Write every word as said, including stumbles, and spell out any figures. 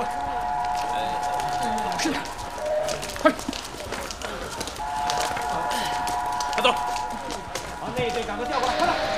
是的，快！快走！把那一队赶快调过来，快点！